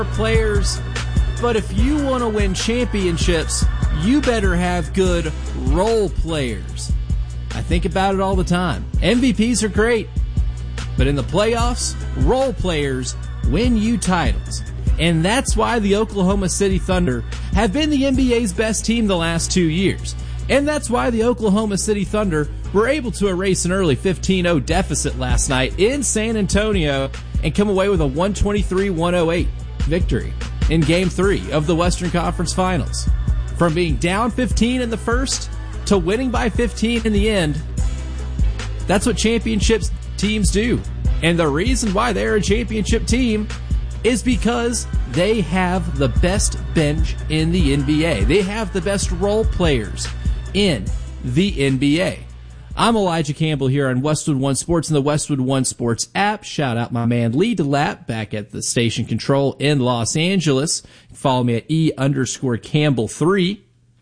players, but if you want to win championships, you better have good role players. I think about it all the time. MVPs are great, but in the playoffs, role players win you titles. And that's why the Oklahoma City Thunder have been the NBA's best team the last 2 years. And that's why the Oklahoma City Thunder were able to erase an early 15-0 deficit last night in San Antonio and come away with a 123-108 victory in Game 3 of the Western Conference Finals. From being down 15 in the first to winning by 15 in the end, that's what championships teams do. And the reason why they're a championship team is because they have the best bench in the NBA. They have the best role players in the NBA. I'm Elijah Campbell here on Westwood One Sports and the Westwood One Sports app. Shout out my man Lee DeLapp back at the station control in Los Angeles. Follow me at E_Campbell3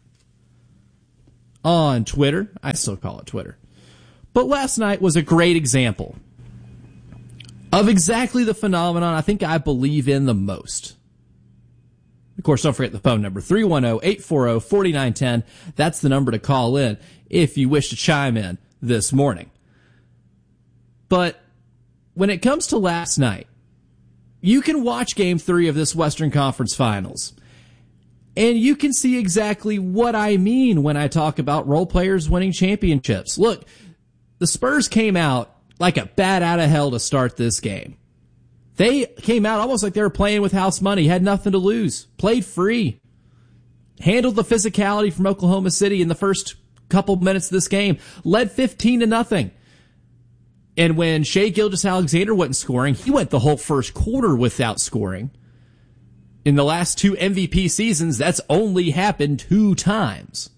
on Twitter. I still call it Twitter. But last night was a great example of exactly the phenomenon I think I believe in the most. Of course, don't forget the phone number, 310-840-4910. That's the number to call in if you wish to chime in this morning. But when it comes to last night, you can watch Game 3 of this Western Conference Finals, and you can see exactly what I mean when I talk about role players winning championships. Look, the Spurs came out like a bat out of hell to start this game. They came out almost like they were playing with house money, had nothing to lose, played free, handled the physicality from Oklahoma City in the first couple minutes of this game, led 15-0. And when Shai Gilgeous-Alexander wasn't scoring, he went the whole first quarter without scoring. In the last 2 MVP seasons, that's only happened 2 times.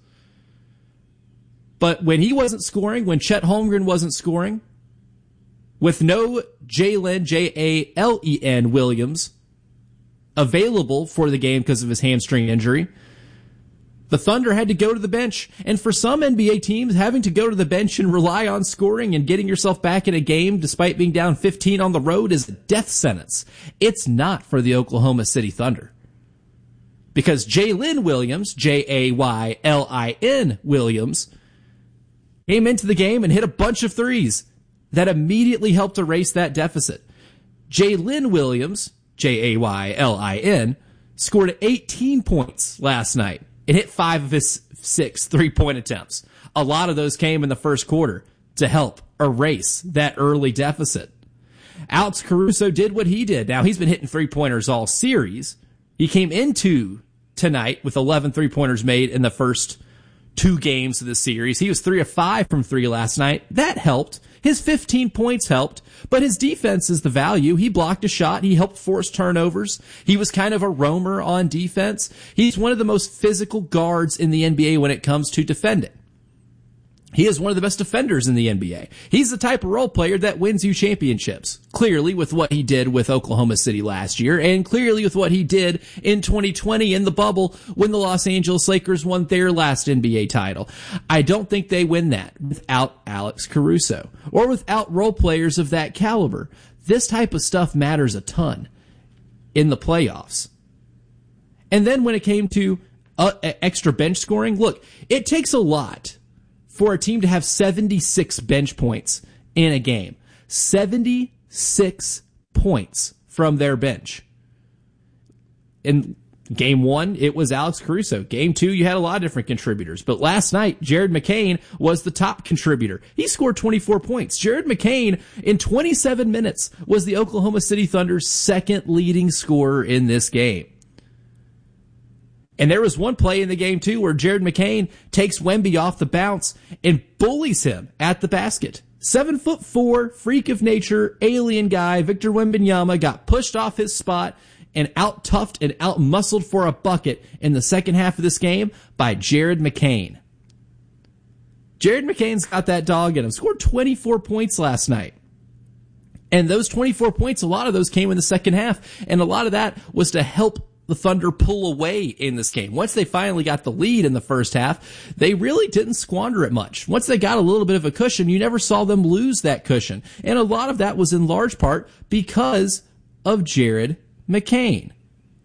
But when he wasn't scoring, when Chet Holmgren wasn't scoring, with no Jalen, Jalen Williams available for the game because of his hamstring injury, the Thunder had to go to the bench. And for some NBA teams, having to go to the bench and rely on scoring and getting yourself back in a game despite being down 15 on the road is a death sentence. It's not for the Oklahoma City Thunder. Because Jalen Williams, Jaylin Williams, came into the game and hit a bunch of threes that immediately helped erase that deficit. Jalen Williams, Jaylin, scored 18 points last night and hit 5 of his 6 3-point attempts. A lot of those came in the first quarter to help erase that early deficit. Alex Caruso did what he did. Now, he's been hitting 3-pointers all series. He came into tonight with 11 3-pointers made in the first 2 games of the series. He was 3 of 5 from 3 last night. That helped. His 15 points helped, but his defense is the value. He blocked a shot. He helped force turnovers. He was kind of a roamer on defense. He's one of the most physical guards in the NBA when it comes to defending. He is one of the best defenders in the NBA. He's the type of role player that wins you championships. Clearly with what he did with Oklahoma City last year, and clearly with what he did in 2020 in the bubble when the Los Angeles Lakers won their last NBA title. I don't think they win that without Alex Caruso or without role players of that caliber. This type of stuff matters a ton in the playoffs. And then when it came to extra bench scoring, look, it takes a lot for a team to have 76 bench points in a game. 76 points from their bench. In Game 1, it was Alex Caruso. Game 2, you had a lot of different contributors. But last night, Jared McCain was the top contributor. He scored 24 points. Jared McCain, in 27 minutes, was the Oklahoma City Thunder's second leading scorer in this game. And there was one play in the game, too, where Jared McCain takes Wemby off the bounce and bullies him at the basket. 7'4", freak of nature, alien guy, Victor Wembanyama got pushed off his spot and out-toughed and out-muscled for a bucket in the second half of this game by Jared McCain. Jared McCain's got that dog in him. Scored 24 points last night. And those 24 points, a lot of those came in the second half. And a lot of that was to help the Thunder pull away in this game. Once they finally got the lead in the first half, they really didn't squander it much. Once they got a little bit of a cushion, you never saw them lose that cushion. And a lot of that was in large part because of Jared McCain.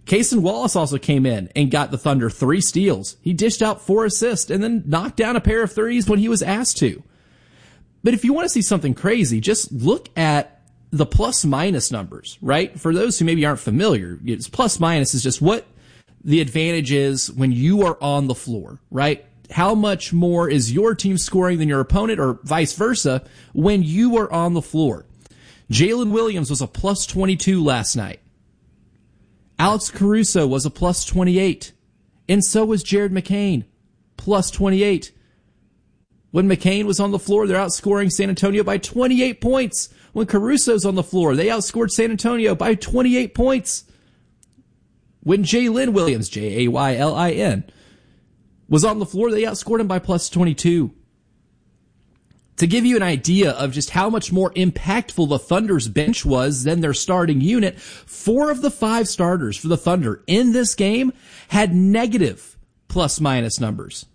Cason Wallace also came in and got the Thunder 3 steals. He dished out 4 assists and then knocked down a pair of threes when he was asked to. But if you want to see something crazy, just look at the plus-minus numbers, right? For those who maybe aren't familiar, it's plus-minus is just what the advantage is when you are on the floor, right? How much more is your team scoring than your opponent, or vice versa, when you are on the floor? Jalen Williams was a plus 22 last night. Alex Caruso was a plus 28. And so was Jared McCain, plus 28. When McCain was on the floor, they're outscoring San Antonio by 28 points. When Caruso's on the floor, they outscored San Antonio by 28 points. When Jalen Williams, Jaylin, was on the floor, they outscored him by plus 22. To give you an idea of just how much more impactful the Thunder's bench was than their starting unit, 4 of the 5 starters for the Thunder in this game had negative plus-minus numbers.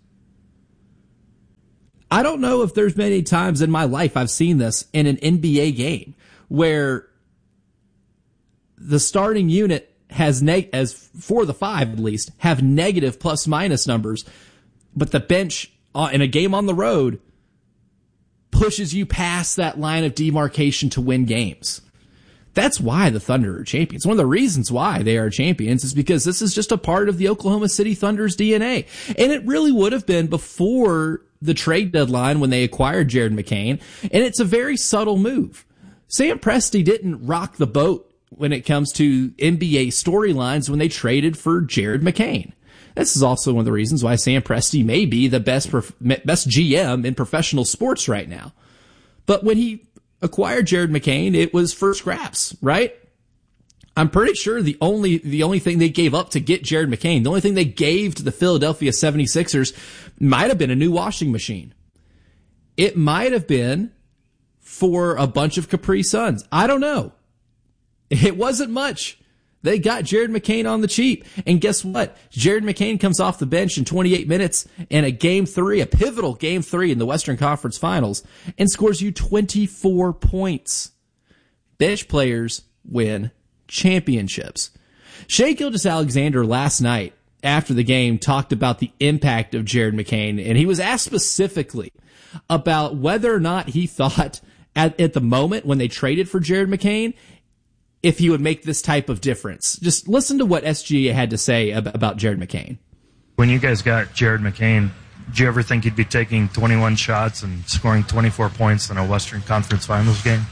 I don't know if there's many times in my life I've seen this in an NBA game where the starting unit has, as for the 5 at least, have negative plus-minus numbers, but the bench in a game on the road pushes you past that line of demarcation to win games. That's why the Thunder are champions. One of the reasons why they are champions is because this is just a part of the Oklahoma City Thunder's DNA. And it really would have been before the trade deadline when they acquired Jared McCain. And it's a very subtle move. Sam Presti didn't rock the boat when it comes to NBA storylines when they traded for Jared McCain. This is also one of the reasons why Sam Presti may be the best GM in professional sports right now. But when he acquired Jared McCain, it was for scraps, right? I'm pretty sure the only thing they gave up to get Jared McCain, the only thing they gave to the Philadelphia 76ers might have been a new washing machine. It might have been for a bunch of Capri Suns. I don't know. It wasn't much. They got Jared McCain on the cheap. And guess what? Jared McCain comes off the bench in 28 minutes in a pivotal game 3 in the Western Conference Finals, and scores you 24 points. Bench players win championships. Shai Gilgeous-Alexander last night after the game talked about the impact of Jared McCain, and he was asked specifically about whether or not he thought at the moment when they traded for Jared McCain if he would make this type of difference. Just listen to what SGA had to say about Jared McCain. When you guys got Jared McCain, did you ever think he'd be taking 21 shots and scoring 24 points in a Western Conference Finals game?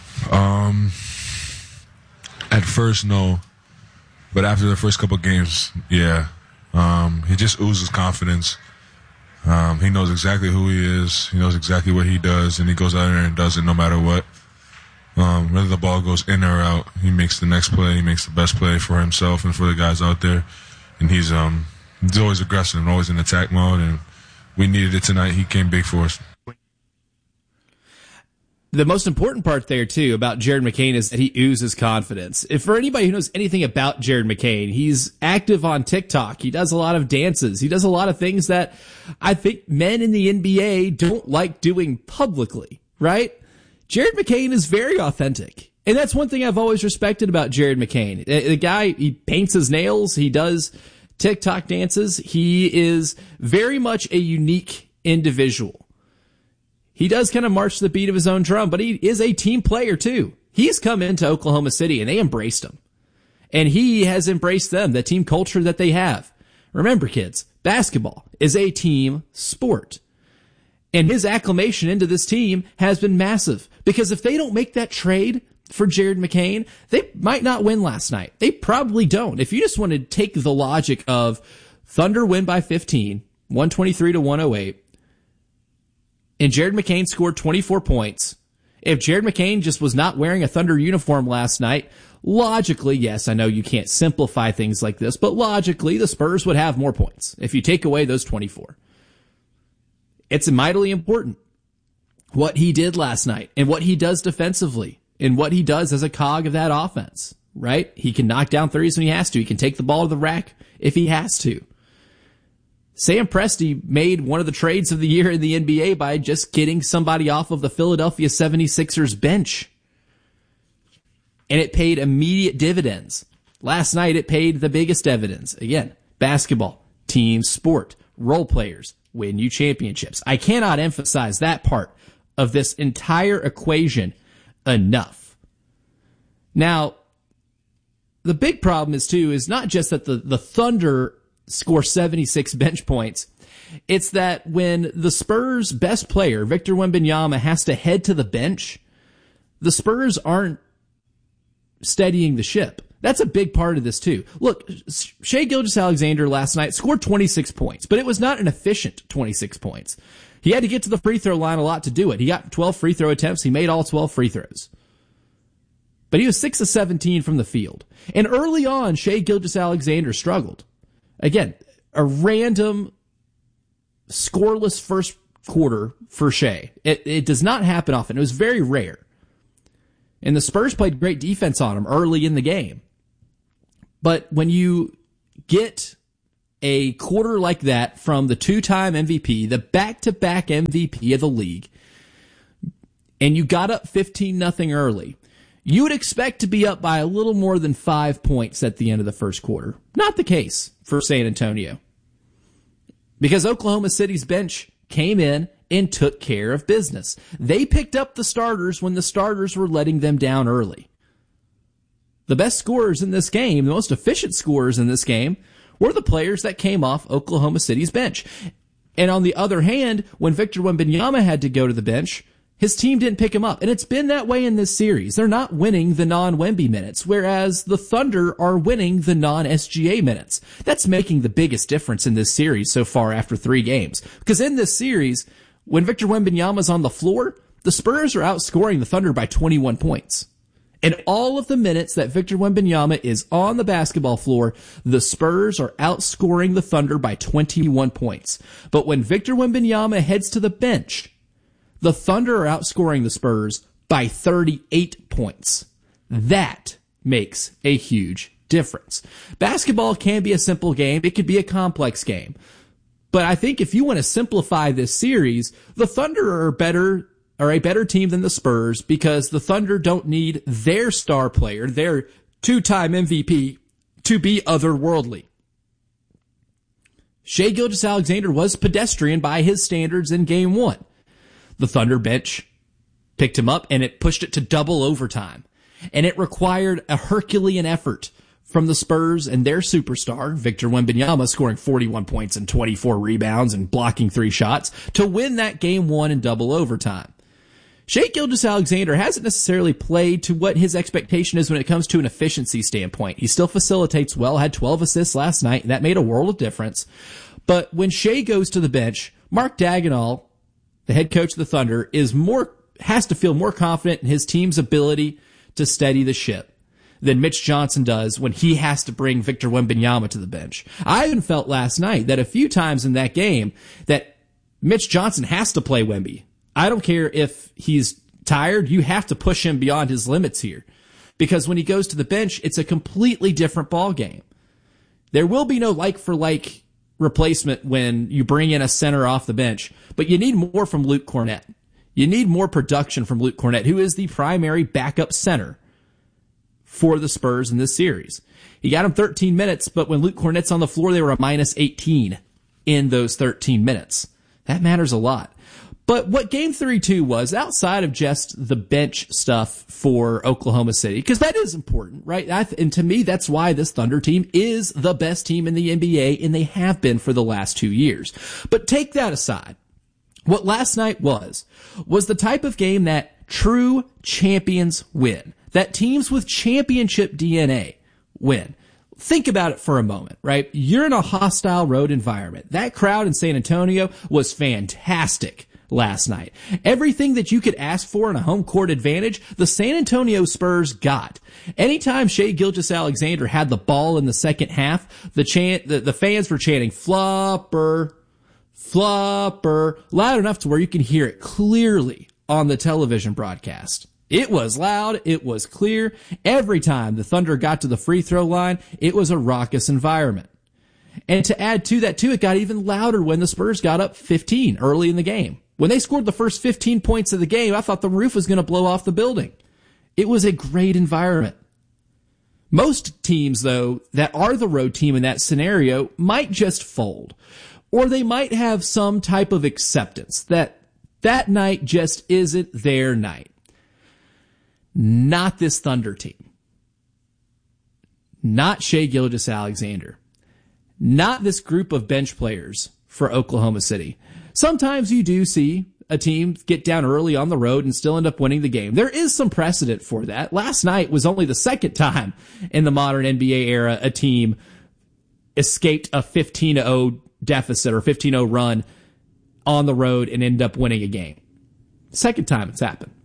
At first, no. But after the first couple games, yeah. He just oozes confidence. He knows exactly who he is. He knows exactly what he does, and he goes out there and does it no matter what. Whether the ball goes in or out, he makes the next play. He makes the best play for himself and for the guys out there. And he's always aggressive and always in attack mode, and we needed it tonight. He came big for us. The most important part there, too, about Jared McCain is that he oozes confidence. If for anybody who knows anything about Jared McCain, he's active on TikTok. He does a lot of dances. He does a lot of things that I think men in the NBA don't like doing publicly, right? Jared McCain is very authentic. And that's one thing I've always respected about Jared McCain. The guy, he paints his nails. He does TikTok dances. He is very much a unique individual. He does kind of march to the beat of his own drum, but he is a team player too. He's come into Oklahoma City and they embraced him. And he has embraced them, the team culture that they have. Remember, kids, basketball is a team sport. And his acclamation into this team has been massive. Because if they don't make that trade for Jared McCain, they might not win last night. They probably don't. If you just want to take the logic of Thunder win by 15, 123-108, and Jared McCain scored 24 points. If Jared McCain just was not wearing a Thunder uniform last night, logically, yes, I know you can't simplify things like this, but logically, the Spurs would have more points if you take away those 24. It's mightily important what he did last night and what he does defensively and what he does as a cog of that offense, right? He can knock down threes when he has to. He can take the ball to the rack if he has to. Sam Presti made one of the trades of the year in the NBA by just getting somebody off of the Philadelphia 76ers bench. And it paid immediate dividends. Last night it paid the biggest dividends. Again, basketball, team sport, role players win you championships. I cannot emphasize that part of this entire equation enough. Now, the big problem is not just that the Thunder score 76 bench points. It's that when the Spurs' best player, Victor Wembanyama, has to head to the bench, the Spurs aren't steadying the ship. That's a big part of this, too. Look, Shai Gilgeous-Alexander last night scored 26 points, but it was not an efficient 26 points. He had to get to the free throw line a lot to do it. He got 12 free throw attempts. He made all 12 free throws. But he was 6 of 17 from the field. And early on, Shai Gilgeous-Alexander struggled. Again, a random scoreless first quarter for Shai. It does not happen often. It was very rare. And the Spurs played great defense on him early in the game. But when you get a quarter like that from the two-time MVP, the back-to-back MVP of the league, and you got up 15-0 early, you would expect to be up by a little more than 5 points at the end of the first quarter. Not the case for San Antonio. Because Oklahoma City's bench came in and took care of business. They picked up the starters when the starters were letting them down early. The best scorers in this game, the most efficient scorers in this game, were the players that came off Oklahoma City's bench. And on the other hand, when Victor Wembanyama had to go to the bench, his team didn't pick him up. And it's been that way in this series. They're not winning the non-Wemby minutes, whereas the Thunder are winning the non-SGA minutes. That's making the biggest difference in this series so far after 3 games. Because in this series, when Victor Wembanyama's on the floor, the Spurs are outscoring the Thunder by 21 points. And all of the minutes that Victor Wembanyama is on the basketball floor, the Spurs are outscoring the Thunder by 21 points. But when Victor Wembanyama heads to the bench, the Thunder are outscoring the Spurs by 38 points. That makes a huge difference. Basketball can be a simple game. It could be a complex game. But I think if you want to simplify this series, the Thunder are a better team than the Spurs because the Thunder don't need their star player, their two-time MVP, to be otherworldly. Shai Gilgeous-Alexander was pedestrian by his standards in Game 1. The Thunder bench picked him up and it pushed it to double overtime. And it required a Herculean effort from the Spurs and their superstar, Victor Wembanyama, scoring 41 points and 24 rebounds and blocking 3 shots to win that Game 1 in double overtime. Shai Gilgeous-Alexander hasn't necessarily played to what his expectation is when it comes to an efficiency standpoint. He still facilitates well, had 12 assists last night, and that made a world of difference. But when Shai goes to the bench, Mark Daigneault, the head coach of the Thunder, has to feel more confident in his team's ability to steady the ship than Mitch Johnson does when he has to bring Victor Wembanyama to the bench. I even felt last night that a few times in that game that Mitch Johnson has to play Wemby. I don't care if he's tired, you have to push him beyond his limits here. Because when he goes to the bench, it's a completely different ball game. There will be no like-for-like replacement when you bring in a center off the bench, but you need more from Luke Kornet. You need more production from Luke Kornet, who is the primary backup center for the Spurs in this series. He got him 13 minutes, but when Luke Kornet's on the floor, they were a minus 18 in those 13 minutes. That matters a lot. But what Game 3-2 was, outside of just the bench stuff for Oklahoma City, because that is important, right? And to me, that's why this Thunder team is the best team in the NBA, and they have been for the last 2 years. But take that aside. What last night was the type of game that true champions win, that teams with championship DNA win. Think about it for a moment, right? You're in a hostile road environment. That crowd in San Antonio was fantastic last night. Everything that you could ask for in a home court advantage, the San Antonio Spurs got. Anytime Shai Gilgeous-Alexander had the ball in the second half, the fans were chanting flopper, flopper, loud enough to where you can hear it clearly on the television broadcast. It was loud. It was clear. Every time the Thunder got to the free throw line, it was a raucous environment. And to add to that, too, it got even louder when the Spurs got up 15 early in the game. When they scored the first 15 points of the game, I thought the roof was going to blow off the building. It was a great environment. Most teams, though, that are the road team in that scenario might just fold. Or they might have some type of acceptance that night just isn't their night. Not this Thunder team. Not Shai Gilgeous-Alexander. Not this group of bench players for Oklahoma City. Sometimes you do see a team get down early on the road and still end up winning the game. There is some precedent for that. Last night was only the second time in the modern NBA era a team escaped a 15-0 deficit or 15-0 run on the road and ended up winning a game. Second time it's happened.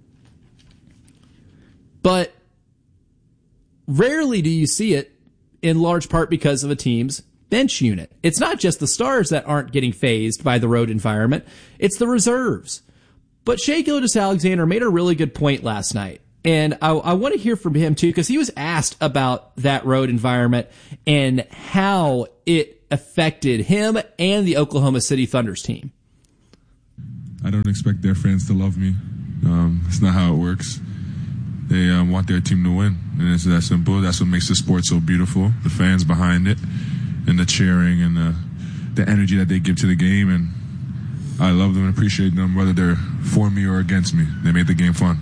But rarely do you see it, in large part because of a team's bench unit. It's not just the stars that aren't getting fazed by the road environment. It's the reserves. But Shai Gilgeous-Alexander made a really good point last night. And I want to hear from him, too, because he was asked about that road environment and how it affected him and the Oklahoma City Thunder's team. I don't expect their fans to love me. It's not how it works. They want their team to win, and it's that simple. That's what makes the sport so beautiful. The fans behind it, and the cheering, and the energy that they give to the game. And I love them and appreciate them, whether they're for me or against me. They made the game fun.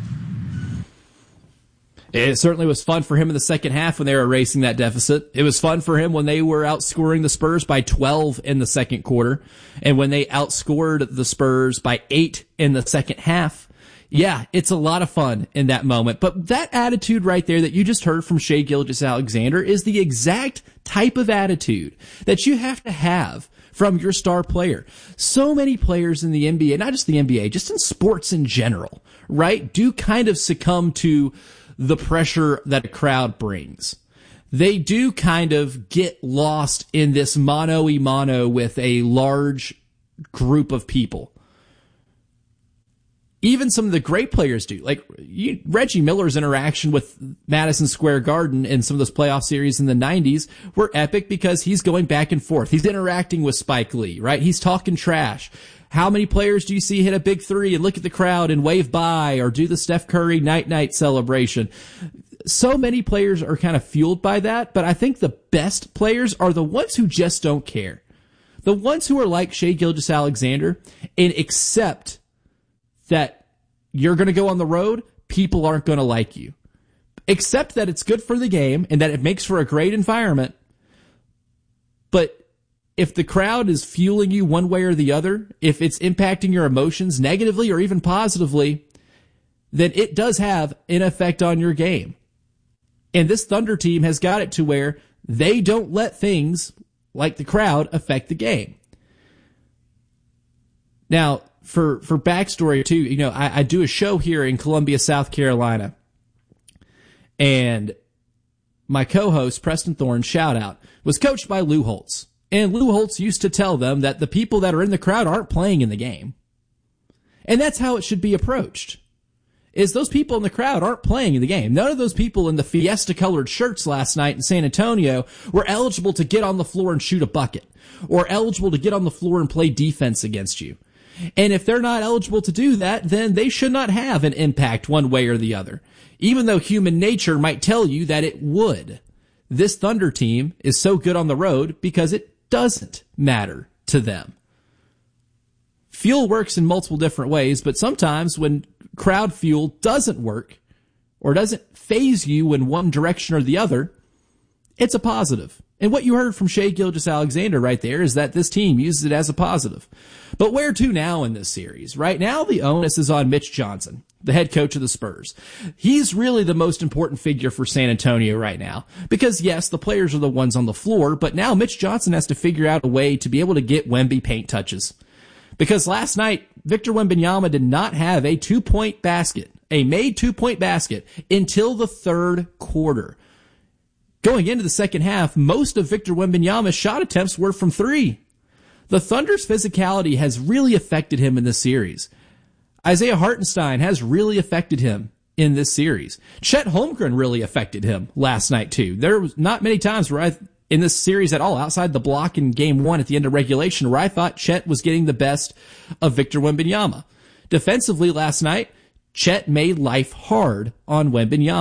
It certainly was fun for him in the second half when they were erasing that deficit. It was fun for him when they were outscoring the Spurs by 12 in the second quarter, and when they outscored the Spurs by 8 in the second half. Yeah, it's a lot of fun in that moment. But that attitude right there that you just heard from Shai Gilgeous-Alexander is the exact type of attitude that you have to have from your star player. So many players in the NBA, not just the NBA, just in sports in general, right, do kind of succumb to the pressure that a crowd brings. They do kind of get lost in this mano-a-mano with a large group of people. Even some of the great players do. Like Reggie Miller's interaction with Madison Square Garden in some of those playoff series in the 90s were epic because he's going back and forth. He's interacting with Spike Lee, right? He's talking trash. How many players do you see hit a big three and look at the crowd and wave bye or do the Steph Curry night-night celebration? So many players are kind of fueled by that, but I think the best players are the ones who just don't care. The ones who are like Shai Gilgeous-Alexander and accept that you're going to go on the road, people aren't going to like you. Accept that it's good for the game and that it makes for a great environment. But if the crowd is fueling you one way or the other, if it's impacting your emotions negatively or even positively, then it does have an effect on your game. And this Thunder team has got it to where they don't let things like the crowd affect the game. Now, for backstory too, you know, I do a show here in Columbia, South Carolina, and my co-host, Preston Thorne, shout out, was coached by Lou Holtz. And Lou Holtz used to tell them that the people that are in the crowd aren't playing in the game. And that's how it should be approached. Is those people in the crowd aren't playing in the game. None of those people in the Fiesta-colored shirts last night in San Antonio were eligible to get on the floor and shoot a bucket, or eligible to get on the floor and play defense against you. And if they're not eligible to do that, then they should not have an impact one way or the other, even though human nature might tell you that it would. This Thunder team is so good on the road because it doesn't matter to them. Fuel works in multiple different ways, but sometimes when crowd fuel doesn't work or doesn't phase you in one direction or the other, it's a positive. And what you heard from Shai Gilgeous-Alexander right there is that this team uses it as a positive. But where to now in this series? Right now, the onus is on Mitch Johnson, the head coach of the Spurs. He's really the most important figure for San Antonio right now. Because, yes, the players are the ones on the floor, but now Mitch Johnson has to figure out a way to be able to get Wemby paint touches. Because last night, Victor Wembanyama did not have a two-point basket, a made two-point basket, until the third quarter. Going into the second half, most of Victor Wembanyama's shot attempts were from three. The Thunder's physicality has really affected him in this series. Isaiah Hartenstein has really affected him in this series. Chet Holmgren really affected him last night, too. There was not many times where in this series at all, outside the block in game one at the end of regulation, where I thought Chet was getting the best of Victor Wembanyama. Defensively last night, Chet made life hard on Wembanyama.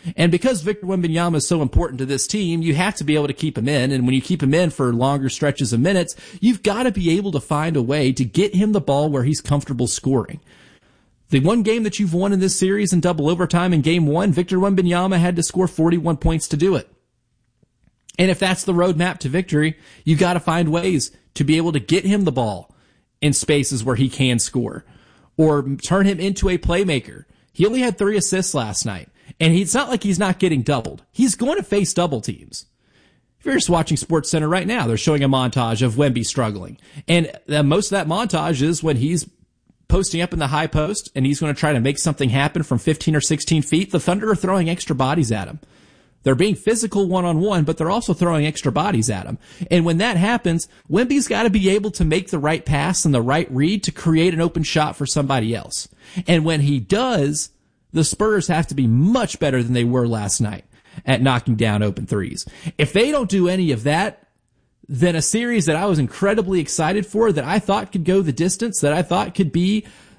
And because Victor Wembanyama is so important to this team, you have to be able to keep him in. And when you keep him in for longer stretches of minutes, you've got to be able to find a way to get him the ball where he's comfortable scoring. The one game that you've won in this series in double overtime in game one, Victor Wembanyama had to score 41 points to do it. And if that's the roadmap to victory, you got to find ways to be able to get him the ball in spaces where he can score or turn him into a playmaker. He only had 3 assists last night, and it's not like he's not getting doubled. He's going to face double teams. If you're just watching SportsCenter right now, they're showing a montage of Wemby struggling. And most of that montage is when he's posting up in the high post and he's going to try to make something happen from 15 or 16 feet. The Thunder are throwing extra bodies at him. They're being physical one-on-one, but they're also throwing extra bodies at him. And when that happens, Wemby's got to be able to make the right pass and the right read to create an open shot for somebody else. And when he does, the Spurs have to be much better than they were last night at knocking down open threes. If they don't do any of that, then a series that I was incredibly excited for, that I thought could go the distance, that I thought could be